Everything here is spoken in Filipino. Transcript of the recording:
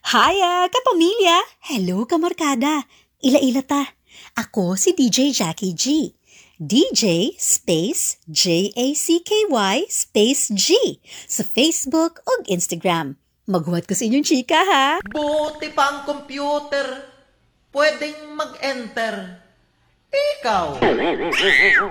Hiya, kapamilya! Hello, kamarkada! Ila-ila ta. Ako si DJ Jackie G. DJ space Jacky space G sa Facebook o Instagram. Maghuwat ko sa inyong chika, ha? Buti pa ang computer. Pwedeng mag-enter. Ikaw.